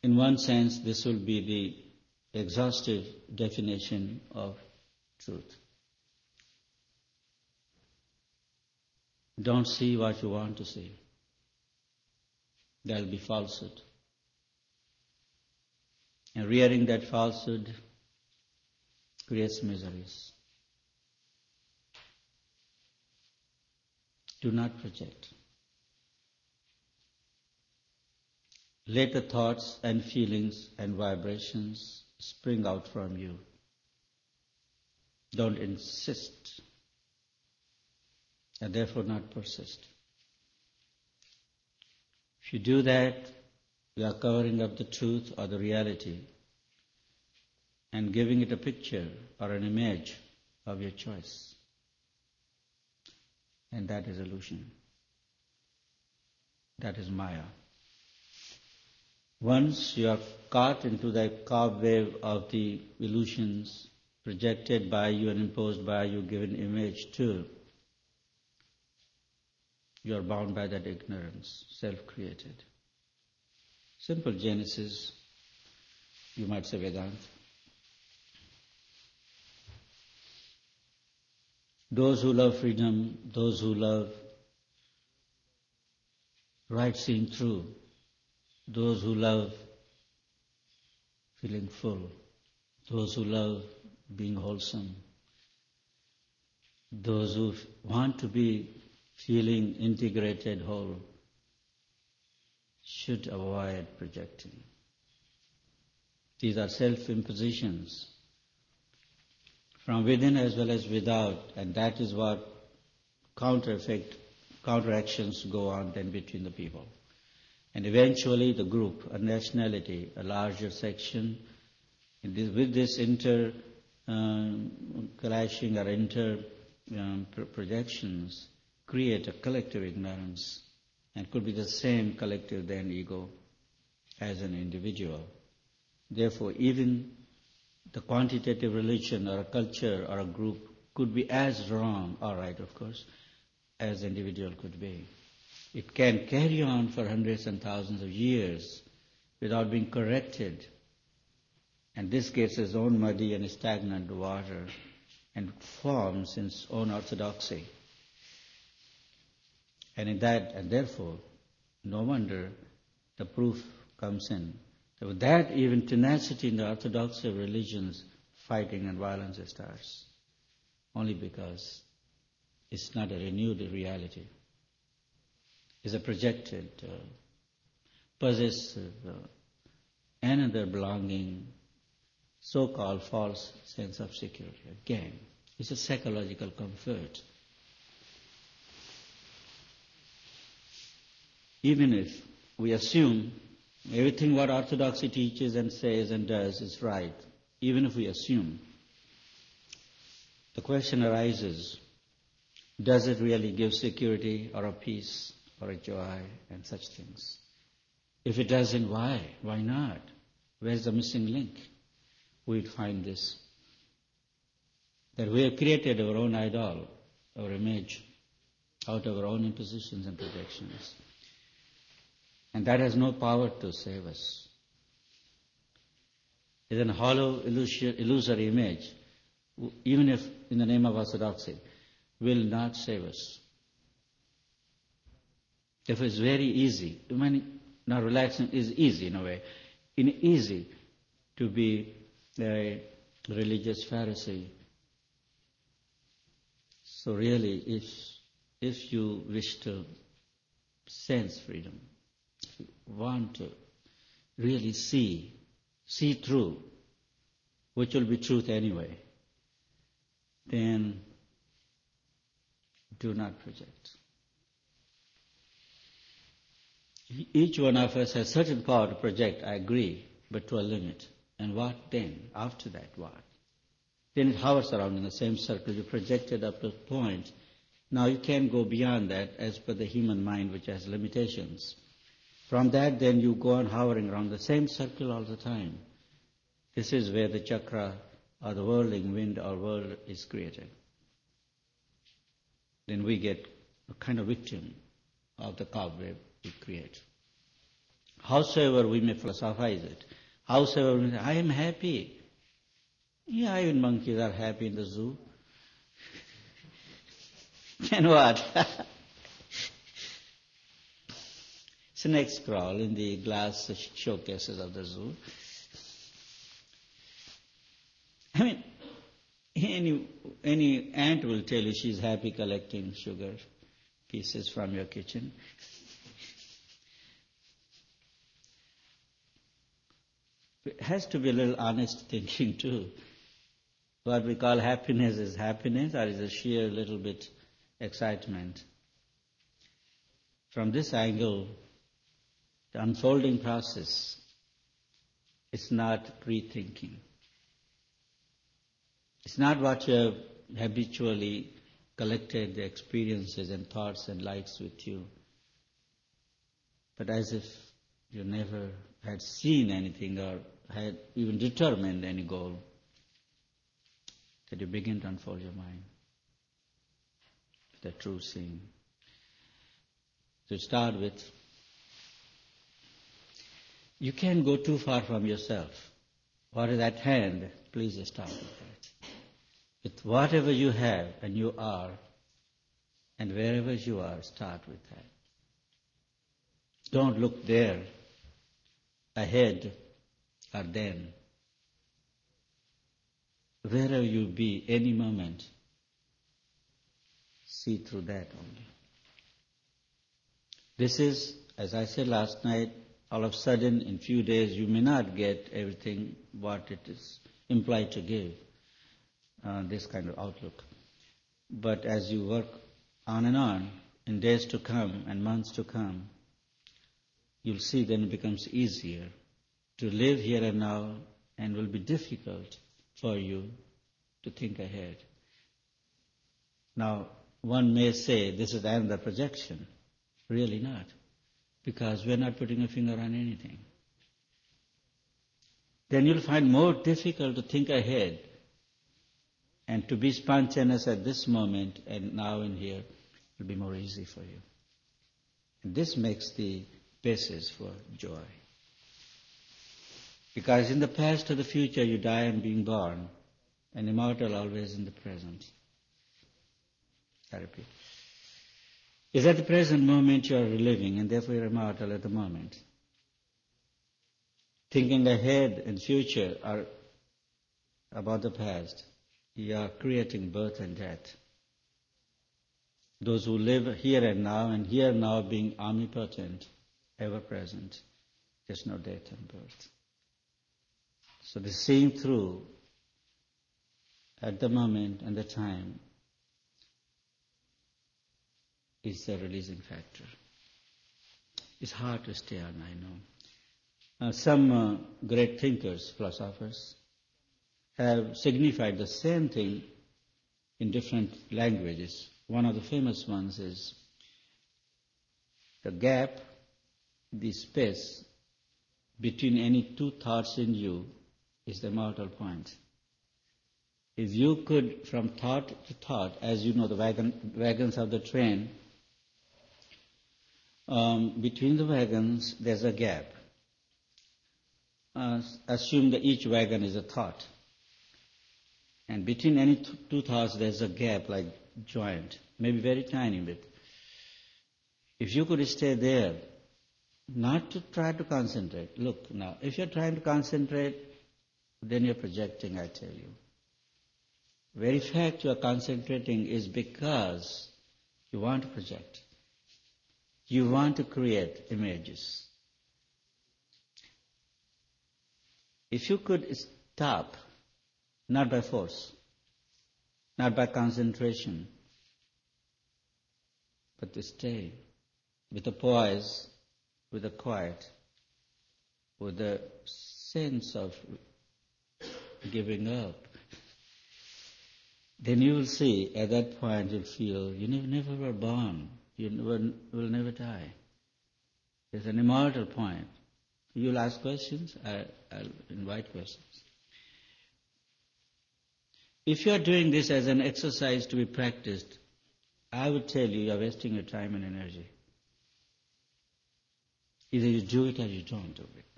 In one sense, this will be the exhaustive definition of truth. Don't see what you want to see. There'll be falsehood. And rearing that falsehood creates miseries. Do not project. Let the thoughts and feelings and vibrations spring out from you. Don't insist, and therefore not persist. If you do that, you are covering up the truth or the reality and giving it a picture or an image of your choice. And that is illusion. That is Maya. Once you are caught into the cobweb of the illusions projected by you and imposed by you, given image to, you are bound by that ignorance, self-created. Simple Genesis, you might say Vedanta. Those who love freedom, those who love right seeing through, those who love feeling full, those who love being wholesome, those who want to be feeling integrated whole, should avoid projecting. These are self-impositions from within as well as without, and that is what counteractions go on then between the people. And eventually the group, a nationality, a larger section, with this clashing or projections, create a collective ignorance, and could be the same collective then ego as an individual. Therefore, even the quantitative religion or a culture or a group could be as wrong, all right, of course, as individual could be. It can carry on for hundreds and thousands of years without being corrected. And this gets its own muddy and stagnant water and forms its own orthodoxy. And therefore, no wonder the proof comes in. With that, even tenacity in the orthodoxy of religions, fighting and violence starts. Only because it's not a renewed reality. It's a projected, possessive, another belonging, so-called false sense of security. Again, it's a psychological comfort. Even if we assume everything what orthodoxy teaches and says and does is right, even if we assume, the question arises, does it really give security or a peace or a joy and such things? If it doesn't, why? Why not? Where's the missing link? We'd find this, that we have created our own idol, our image, out of our own impositions and projections. And that has no power to save us. It's a hollow, illusory image, even if in the name of orthodoxy, will not save us. Therefore, it's very easy. Now, relaxing is easy in a way. Easy to be a religious Pharisee. So really, if you wish to sense freedom, if you want to really see through, which will be truth anyway, then do not project. Each one of us has certain power to project, I agree, but to a limit. And what then? After that, what? Then it hovers around in the same circle. You projected up to a point. Now you can't go beyond that as per the human mind, which has limitations. From that, then you go on hovering around the same circle all the time. This is where the chakra or the whirling wind or whirl is created. Then we get a kind of victim of the cobweb we create. Howsoever we may philosophize it, howsoever we may say, I am happy. Yeah, even monkeys are happy in the zoo. And what? Snakes crawl in the glass showcases of the zoo. I mean, any ant will tell you she's happy collecting sugar pieces from your kitchen. It has to be a little honest thinking too. What we call happiness is happiness, or is a sheer little bit excitement. From this angle, the unfolding process is not pre-thinking. It's not what you have habitually collected, the experiences and thoughts and lights with you, but as if you never had seen anything or had even determined any goal, that you begin to unfold your mind, the true seeing. To start with, you can't go too far from yourself. What is at hand, please start with that. With whatever you have and you are, and wherever you are, start with that. Don't look there, ahead, or then. Wherever you be, any moment, see through that only. This is, as I said last night, all of a sudden, in few days, you may not get everything what it is implied to give, this kind of outlook. But as you work on and on, in days to come and months to come, you'll see then it becomes easier to live here and now, and will be difficult for you to think ahead. Now, one may say this is another projection. Really not, because we're not putting a finger on anything. Then you'll find more difficult to think ahead and to be spontaneous at this moment and now and here will be more easy for you. And this makes the basis for joy. Because in the past or the future you die and being born, and immortal always in the present. I repeat. Is at the present moment you are reliving, and therefore you are immortal at the moment. Thinking ahead and future or about the past, you are creating birth and death. Those who live here and now being omnipotent, ever present, there's no death and birth. So the seeing through at the moment and the time is the releasing factor. It's hard to stay on, I know. Some great thinkers, philosophers, have signified the same thing in different languages. One of the famous ones is the gap, the space between any two thoughts in you is the immortal point. If you could, from thought to thought, as you know, the wagons of the train, between the wagons there's a gap. Assume that each wagon is a thought. And between any two thoughts there's a gap like joint, maybe very tiny bit. If you could stay there, not to try to concentrate. Look now, if you're trying to concentrate, then you're projecting, I tell you. Very fact you are concentrating is because you want to project. You want to create images. If you could stop, not by force, not by concentration, but to stay with a poise, with a quiet, with a sense of giving up, then you will see, at that point you'll feel you never were born, you will never die. There's an immortal point. You'll ask questions, I'll invite questions. If you are doing this as an exercise to be practiced, I would tell you are wasting your time and energy. Either you do it or you don't do it.